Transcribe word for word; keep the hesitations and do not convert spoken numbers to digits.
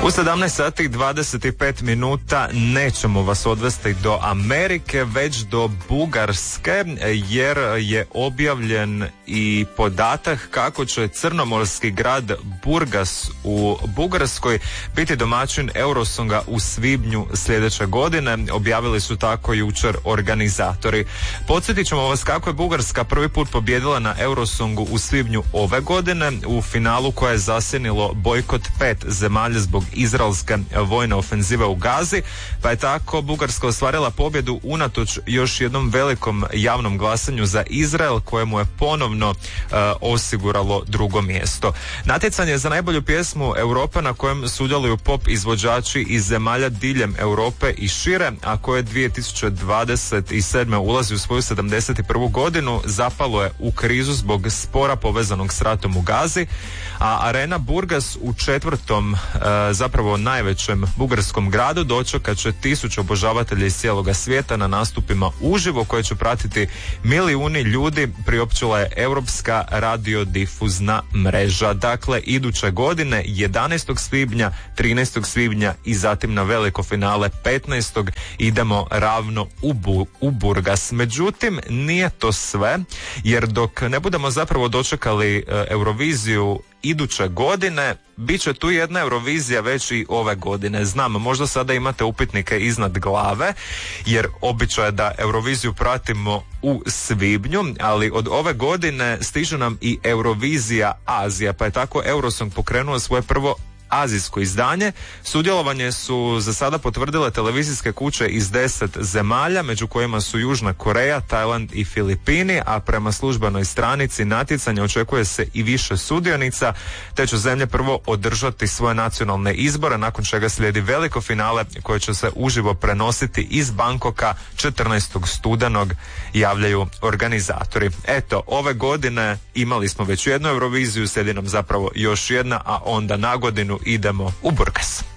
U sedamnaest sati i dvadeset pet minuta nećemo vas odvesti do Amerike, već do Bugarske, jer je objavljen i podatak kako će crnomorski grad Burgas u Bugarskoj biti domaćin Eurosonga u svibnju sljedeće godine. Objavili su tako jučer organizatori. Podsjetit ćemo vas kako je Bugarska prvi put pobijedila na Eurosongu u svibnju ove godine u finalu koje je zasjenilo bojkot pet zemalja zbog izraelske vojne ofenzive u Gazi, pa je tako Bugarska ostvarila pobjedu unatoč još jednom velikom javnom glasanju za Izrael, kojemu je ponovno uh, osiguralo drugo mjesto. Natjecanje za najbolju pjesmu Europe na kojem sudjeluju pop izvođači iz zemalja diljem Europe i šire, a koje dvije tisuće dvadeset sedme ulazi u svoju sedamdeset prvu godinu, zapalo je u krizu zbog spora povezanog s ratom u Gazi, a Arena Burgas u četvrtom uh, zapravo najvećem bugarskom gradu dočekat će tisuće obožavatelja iz cijeloga svijeta na nastupima uživo koje će pratiti milijuni ljudi, priopćila je Europska radiodifuzna mreža. Dakle, iduće godine jedanaestog svibnja, trinaestog svibnja i zatim na veliko finale petnaestog idemo ravno u, Bu- u Burgas. Međutim, nije to sve, jer dok ne budemo zapravo dočekali uh, Euroviziju iduće godine, bit će tu jedna Eurovizija već i ove godine. Znam, možda sada imate upitnike iznad glave, jer običaj je da Euroviziju pratimo u svibnju, ali od ove godine stiže nam i Eurovizija Azija, pa je tako Eurosong pokrenuo svoje prvo azijsko izdanje. Sudjelovanje su za sada potvrdile televizijske kuće iz deset zemalja, među kojima su Južna Koreja, Tajland i Filipini, a prema službenoj stranici natjecanja očekuje se i više sudionica, te će zemlje prvo održati svoje nacionalne izbore, nakon čega slijedi veliko finale koje će se uživo prenositi iz Bangkoka četrnaestog studenog, javljaju organizatori. Eto, ove godine imali smo već jednu Euroviziju, slijedi nam zapravo još jedna, a onda na godinu idemo u Burgas.